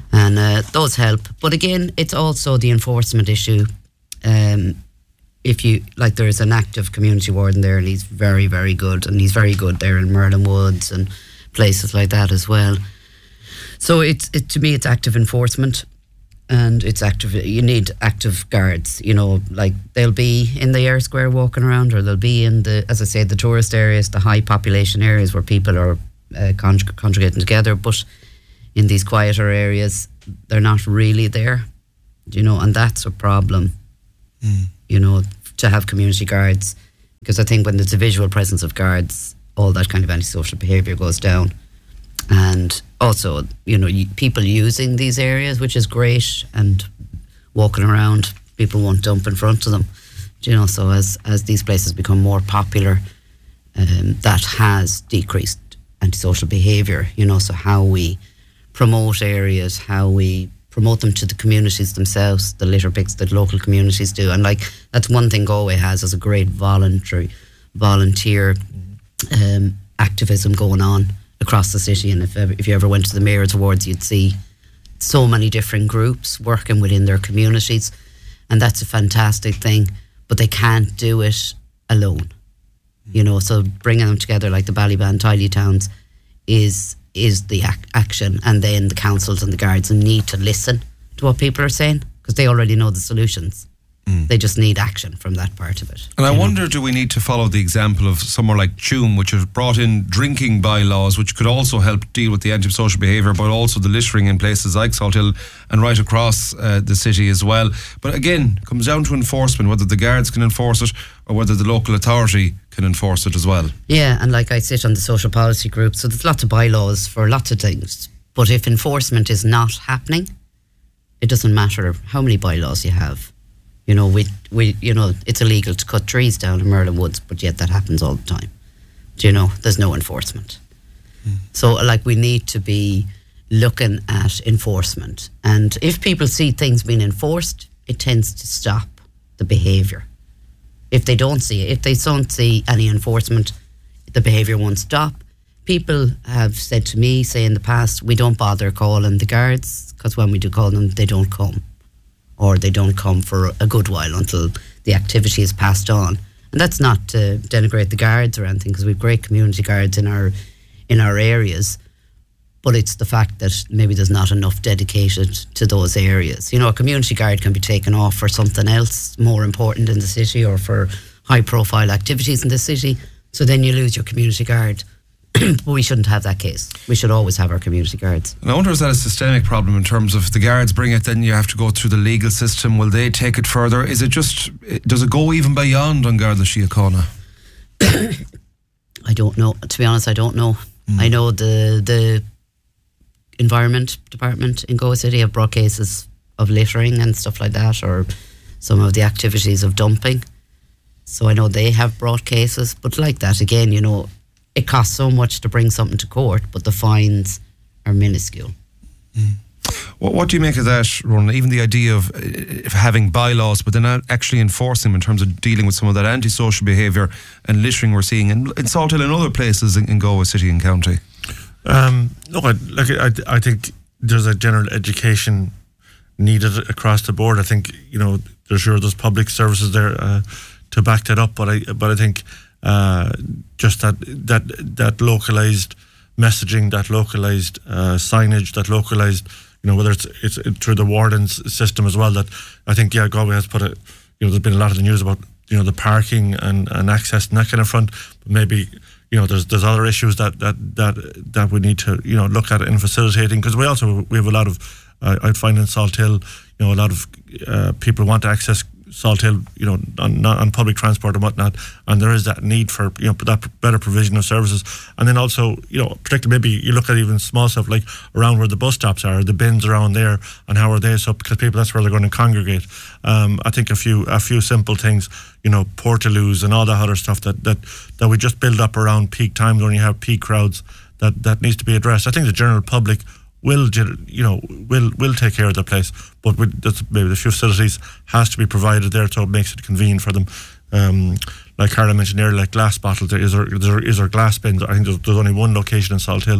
And uh, those help. But again, it's also the enforcement issue. Um, if you, like, there's an active community warden there, and he's very, very good. And he's very good there in Merlin Woods and places like that as well. So it's it, to me, it's active enforcement. And it's active, you need active guards, you know, like they'll be in the Eyre Square walking around, or they'll be in the, as I said, the tourist areas, the high population areas where people are uh, con- congregating together. But in these quieter areas, they're not really there, you know, and that's a problem, mm. you know, to have community guards. Because I think when there's a visual presence of guards, all that kind of antisocial behaviour goes down. And also, you know, people using these areas, which is great, and walking around, people won't dump in front of them. You know, so as as these places become more popular, um, that has decreased antisocial behaviour. You know, so how we promote areas, how we promote them to the communities themselves, the litter picks that local communities do, and like that's one thing Galway has as a great voluntary, volunteer um, activism going on across the city. And if ever, if you ever went to the Mayor's Awards, you'd see so many different groups working within their communities, and that's a fantastic thing. But they can't do it alone, you know. So bringing them together, like the Ballyban Tidy Towns, is is the ac- action, and then the councils and the guards need to listen to what people are saying, because they already know the solutions. Mm. They just need action from that part of it. And I know? wonder, do we need to follow the example of somewhere like Tuam, which has brought in drinking bylaws, which could also help deal with the antisocial behaviour, but also the littering in places like Salthill and right across uh, the city as well. But again, it comes down to enforcement, whether the guards can enforce it or whether the local authority can enforce it as well. Yeah, and like I sit on the social policy group, so there's lots of bylaws for lots of things. But if enforcement is not happening, it doesn't matter how many bylaws you have. You know, we we you know, it's illegal to cut trees down in Merlin Woods, but yet that happens all the time. Do you know? There's no enforcement. Mm. So, like, we need to be looking at enforcement. And if people see things being enforced, it tends to stop the behaviour. If they don't see it, if they don't see any enforcement, the behaviour won't stop. People have said to me, say in the past, we don't bother calling the guards, because when we do call them, they don't come. Or they don't come for a good while until the activity is passed on. And that's not to denigrate the guards or anything, because we've great community guards in our in our areas. But it's the fact that maybe there's not enough dedicated to those areas. You know, a community guard can be taken off for something else more important in the city, or for high profile activities in the city. So then you lose your community guard. But we shouldn't have that case. We should always have our community guards. And I wonder, is that a systemic problem in terms of the guards bring it, then you have to go through the legal system? Will they take it further? Is it just, does it go even beyond An Garda Síochána? I don't know. To be honest, I don't know. Mm. I know the the Environment Department in Galway City have brought cases of littering and stuff like that, or some of the activities of dumping. So I know they have brought cases. But like that, again, you know, it costs so much to bring something to court, but the fines are minuscule. Mm. What, what do you make of that, Ronan? Even the idea of uh, having bylaws, but then actually enforcing them in terms of dealing with some of that antisocial behaviour and littering we're seeing in, in Salthill and other places in, in Galway City and County? Um, no, I, like I, I think there's a general education needed across the board. I think, you know, there's sure there's public services there uh, to back that up, but I but I think uh, just that that that localized messaging, that localized uh, signage, that localized, you know, whether it's it's through the wardens system as well. That I think, yeah, Galway has put a, you know, there's been a lot of the news about, you know, the parking and, and access and that kind of front, but maybe, you know, there's there's other issues that that that that we need to, you know, look at in facilitating, because we also we have a lot of uh, I'd find in Salthill, you know, a lot of uh, people want to access Salthill, you know, on, on public transport and whatnot, and there is that need for, you know, that better provision of services. And then also, you know, particularly maybe you look at even small stuff like around where the bus stops are, the bins around there, and how are they set up, because people, that's where they're going to congregate. Um, I think a few a few simple things, you know, portaloos and all that other stuff that, that, that we just build up around peak times when you have peak crowds, that, that needs to be addressed. I think the general public will, you know, will will take care of their place, but with, that's, maybe the few facilities has to be provided there, so it makes it convenient for them. Um, like Carla mentioned earlier, like glass bottles, there is there, there is there glass bins. I think there's, there's only one location in Salthill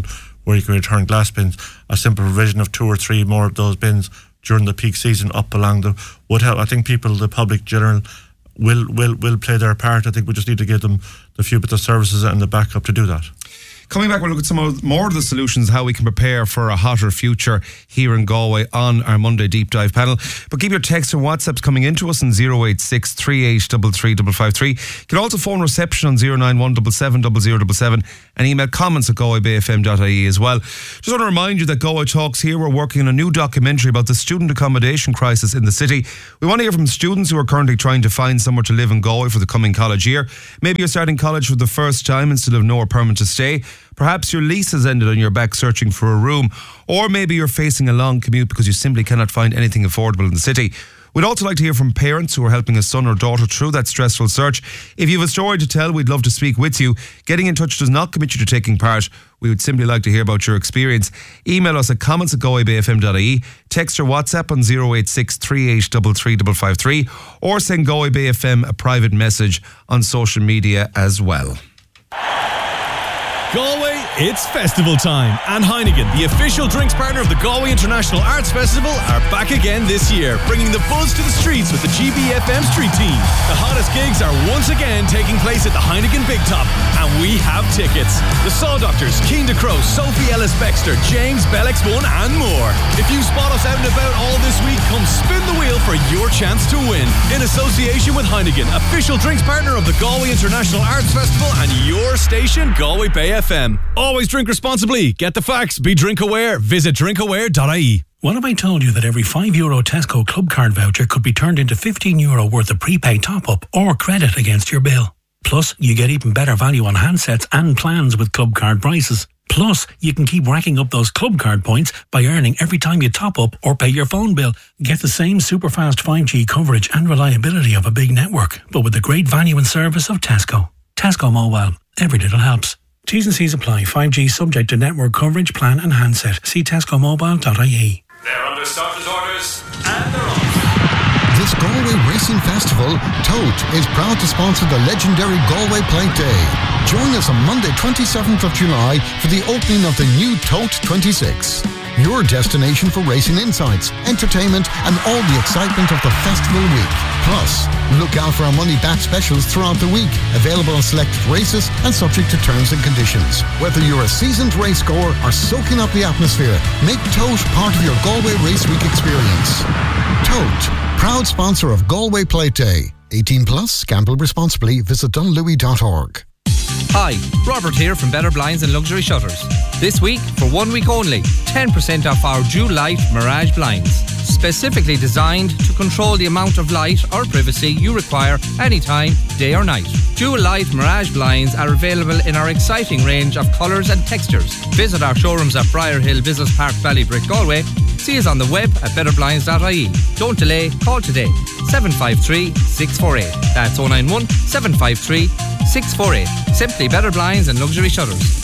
where you can return glass bins. A simple provision of two or three more of those bins during the peak season up along the would help. I think people, the public general, will will will play their part. I think we just need to give them the few bits of services and the backup to do that. Coming back, we'll look at some of, more of the solutions, how we can prepare for a hotter future here in Galway on our Monday Deep Dive panel. But keep your texts and WhatsApps coming into us on oh eight six, three eight three, three five five three. You can also phone reception on oh nine one seven seven zero zero seven seven and email comments at galway bay f m dot I E as well. Just want to remind you that Galway Talks here, we're working on a new documentary about the student accommodation crisis in the city. We want to hear from students who are currently trying to find somewhere to live in Galway for the coming college year. Maybe you're starting college for the first time and still have nowhere permanent to stay. Perhaps your lease has ended and you're back searching for a room. Or maybe you're facing a long commute because you simply cannot find anything affordable in the city. We'd also like to hear from parents who are helping a son or daughter through that stressful search. If you have a story to tell, we'd love to speak with you. Getting in touch does not commit you to taking part. We would simply like to hear about your experience. Email us at comments at galway bay f m dot I E. Text or WhatsApp on oh eight six, three eight three, three five five three. Or send Galway Bay F M a private message on social media as well. Galway, it's festival time, and Heineken, the official drinks partner of the Galway International Arts Festival, are back again this year, bringing the buzz to the streets with the G B F M Street Team. The hottest gigs are once again taking place at the Heineken Big Top, and we have tickets. The Saw Doctors, Keen to Crow, Sophie Ellis-Bextor, James Bellex one, and more. If you spot us out and about all this week, come spin the wheel for your chance to win. In association with Heineken, official drinks partner of the Galway International Arts Festival, and your station, Galway Bay F M. Always drink responsibly. Get the facts. Be drink aware. Visit drink aware dot I E. What if I told you that every five euro Tesco Club Card voucher could be turned into fifteen euro worth of prepaid top-up or credit against your bill? Plus, you get even better value on handsets and plans with Club Card prices. Plus, you can keep racking up those Club Card points by earning every time you top up or pay your phone bill. Get the same super fast five G coverage and reliability of a big network, but with the great value and service of Tesco. Tesco Mobile. Every little helps. T's and C's apply. five G subject to network coverage, plan and handset. See tesco mobile dot I E. They're under starters orders and they're off. This Galway Racing Festival, Tote, is proud to sponsor the legendary Galway Plate Day. Join us on Monday twenty-seventh of July for the opening of the new Tote twenty-six. Your destination for racing insights, entertainment and all the excitement of the festival week. Plus, look out for our money back specials throughout the week, available on selected races and subject to terms and conditions. Whether you're a seasoned racegoer or soaking up the atmosphere, make Tote part of your Galway Race Week experience. Tote, proud sponsor of Galway Plate Day. eighteen plus, gamble responsibly, visit dunlewy dot org. Hi, Robert here from Better Blinds and Luxury Shutters. This week, for one week only, ten percent off our Jewel Light Mirage blinds. Specifically designed to control the amount of light or privacy you require anytime, day or night. Jewel Light Mirage blinds are available in our exciting range of colours and textures. Visit our showrooms at Briar Hill Business Park, Ballybrick, Galway. See us on the web at better blinds dot I E. Don't delay, call today. seven five three, six four eight. That's oh nine one, seven five three, six four eight. Simply Better Blinds and Luxury Shutters.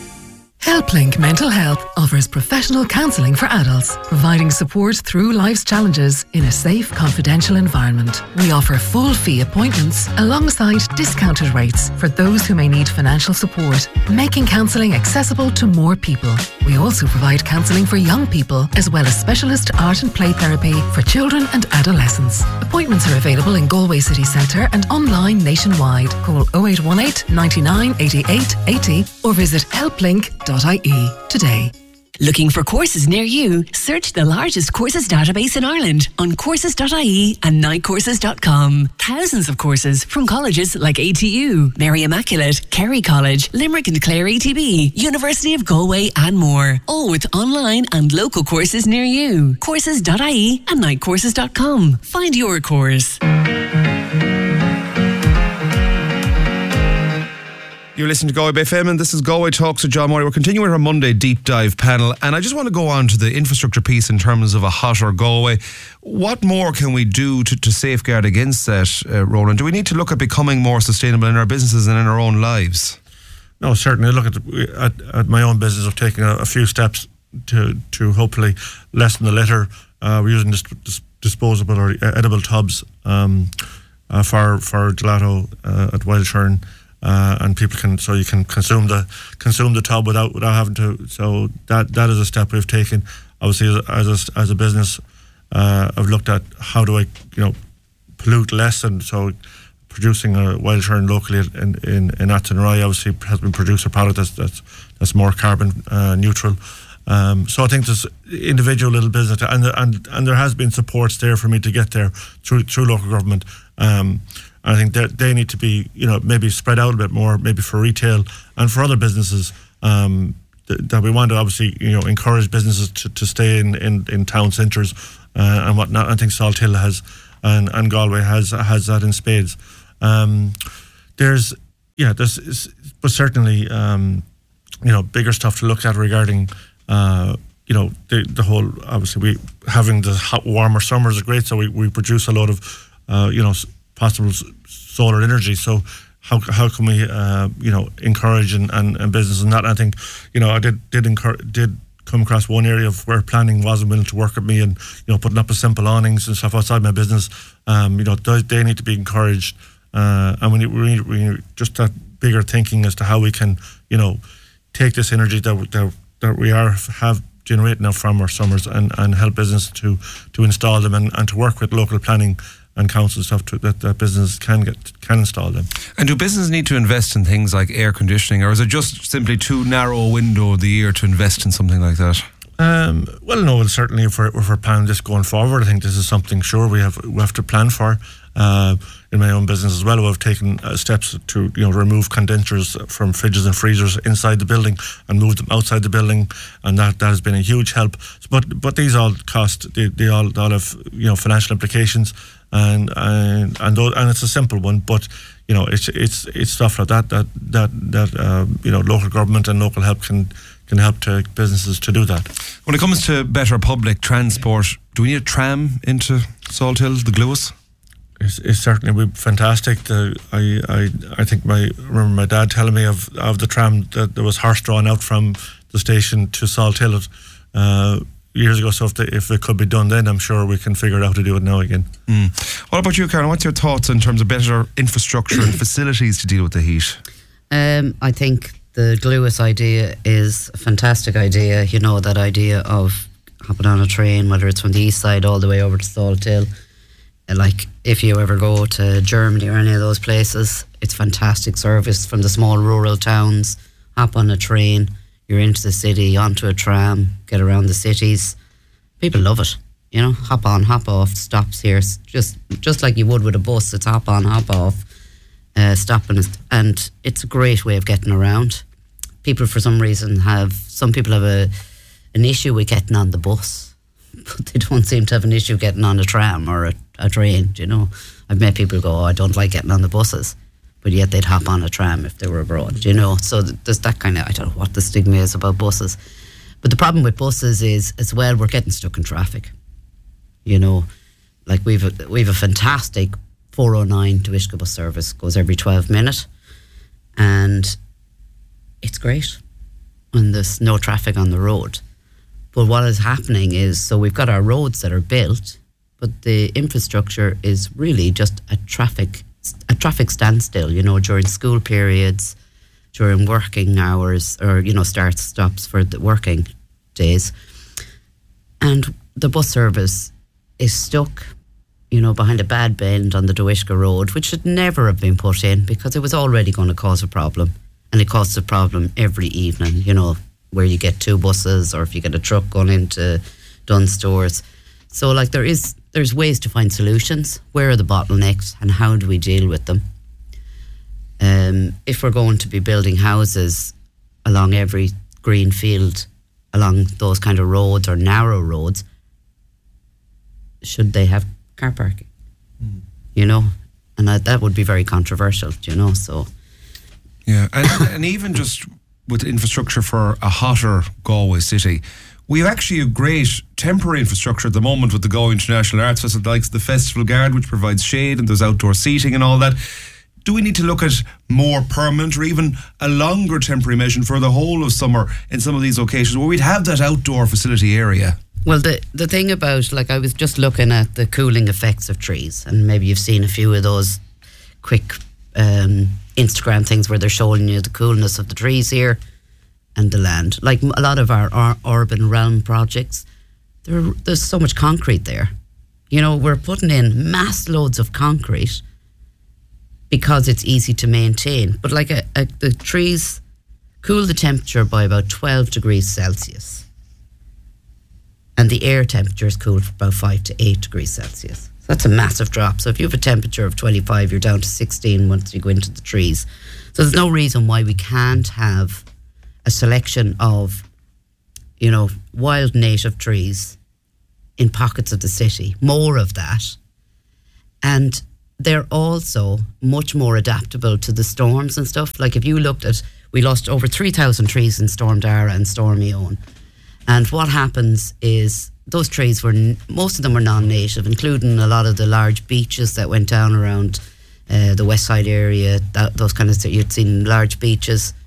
HelpLink Mental Health offers professional counselling for adults, providing support through life's challenges in a safe, confidential environment. We offer full fee appointments alongside discounted rates for those who may need financial support, making counselling accessible to more people. We also provide counselling for young people, as well as specialist art and play therapy for children and adolescents. Appointments are available in Galway City Centre and online nationwide. Call oh eight one eight, nine nine, eight eight eight zero or visit helplink dot I E today. Looking for courses near you? Search the largest courses database in Ireland on courses dot I E and night courses dot com. Thousands of courses from colleges like A T U, Mary Immaculate, Kerry College, Limerick and Clare E T B, University of Galway and more. All with online and local courses near you. courses dot I E and night courses dot com. Find your course. You're listening to Galway Bay F M and this is Galway Talks with John Morey. We're continuing our Monday deep dive panel and I just want to go on to the infrastructure piece in terms of a hotter Galway. What more can we do to, to safeguard against that, uh, Roland? Do we need to look at becoming more sustainable in our businesses and in our own lives? No, certainly. Look at, the, at, at my own business of taking a, a few steps to, to hopefully lessen the litter. Uh, we're using dis, dis, disposable or edible tubs um, uh, for, for gelato uh, at Wildshern. uh, and people can so you can consume the consume the tub without without having to. So that that is a step we've taken. Obviously, as a, as a business, uh, I've looked at how do I you know pollute less, and so producing a wild tern locally in in, in Athenry obviously has been produced a product that's that's, that's more carbon uh, neutral. Um, so I think there's individual little business, and and and there has been supports there for me to get there through through local government. Um, I think that they need to be, you know, maybe spread out a bit more, maybe for retail and for other businesses. Um, th- that we want to obviously, you know, encourage businesses to, to stay in, in, in town centres uh, and whatnot. I think Salt Hill has, and, and Galway has has that in spades. Um, there's, yeah, there's, but certainly, um, you know, bigger stuff to look at regarding. Uh, you know, the the whole, obviously we having the hot warmer summers is great, so we, we produce a lot of uh, you know possible solar energy. So how how can we uh, you know encourage and, and, and business and that? And I think you know I did did encourage, did come across one area of where planning wasn't willing to work with me, and you know putting up a simple awnings and stuff outside my business. Um, you know they, they need to be encouraged, uh, and we need, we need, we need just that bigger thinking as to how we can you know take this energy that that that we are have generated now from our summers and, and help business to to install them and, and to work with local planning and council stuff to, that, that business can get can install them. And do businesses need to invest in things like air conditioning, or is it just simply too narrow a window of the year to invest in something like that? Um, well, no, certainly if we're, if we're planning this going forward, I think this is something sure we have we have to plan for. Uh, in my own business as well, we've taken uh, steps to you know remove condensers from fridges and freezers inside the building and move them outside the building, and that, that has been a huge help. But but these all cost they, they all they all have you know financial implications, and and and, those, and it's a simple one, but you know it's it's it's stuff like that that that that uh, you know local government and local help can. can help to businesses to do that. When it comes to better public transport, do we need a tram into Salt Hill, the Gluas? It's, it's certainly would be fantastic. The, I, I I think my remember my dad telling me of, of the tram that there was horse drawn out from the station to Salt Hill uh, years ago. So if, the, if it could be done then, I'm sure we can figure out how to do it now again. Mm. What about you, Karen? What's your thoughts in terms of better infrastructure and facilities to deal with the heat? Um, I think the Gluas idea is a fantastic idea. You know, that idea of hopping on a train, whether it's from the east side all the way over to Salt Hill. Like, if you ever go to Germany or any of those places, it's fantastic service from the small rural towns. Hop on a train, you're into the city, onto a tram, get around the cities. People love it, you know, hop on, hop off, stops here, just just like you would with a bus. It's hop on, hop off, uh, stopping, and it's a great way of getting around. People, for some reason, have, some people have a an issue with getting on the bus, but they don't seem to have an issue getting on a tram or a, a train, you know. I've met people go, oh, I don't like getting on the buses, but yet they'd hop on a tram if they were abroad, you know. So there's that kind of, I don't know what the stigma is about buses. But the problem with buses is, as well, we're getting stuck in traffic. You know, like we've a, we've a fantastic four oh nine to Uisce bus service, goes every twelve minutes, and it's great when there's no traffic on the road. But what is happening is, so we've got our roads that are built, but the infrastructure is really just a traffic a traffic standstill, you know, during school periods, during working hours, or, you know, starts, stops for the working days. And the bus service is stuck, you know, behind a bad bend on the Uisce Road, which should never have been put in because it was already going to cause a problem. And it causes a problem every evening, you know, where you get two buses or if you get a truck going into Dunnes Stores. So, like, there is there's ways to find solutions. Where are the bottlenecks and how do we deal with them? Um, if we're going to be building houses along every green field, along those kind of roads or narrow roads, should they have car parking? Mm. You know? And that, that would be very controversial, you know, so... Yeah, and, and even just with infrastructure for a hotter Galway city, we have actually a great temporary infrastructure at the moment with the Galway International Arts Festival, like the Festival Guard, which provides shade and there's outdoor seating and all that. Do we need to look at more permanent or even a longer temporary measure for the whole of summer in some of these locations where we'd have that outdoor facility area? Well, the the thing about, like, I was just looking at the cooling effects of trees, and maybe you've seen a few of those quick um, Instagram things where they're showing you the coolness of the trees here and the land. Like a lot of our, our urban realm projects, there, there's so much concrete there. You know, we're putting in mass loads of concrete because it's easy to maintain. But like a, a, the trees cool the temperature by about twelve degrees Celsius. And the air temperature is cooled for about five to eight degrees Celsius. So that's a massive drop. So if you have a temperature of twenty-five, you're down to sixteen once you go into the trees. So there's no reason why we can't have a selection of, you know, wild native trees in pockets of the city, more of that. And they're also much more adaptable to the storms and stuff. Like if you looked at, we lost over three thousand trees in Storm Dara and Storm Eowyn. And what happens is those trees were, most of them were non-native, including a lot of the large beeches that went down around uh, the West Side area, that, those kind of, you'd seen large beeches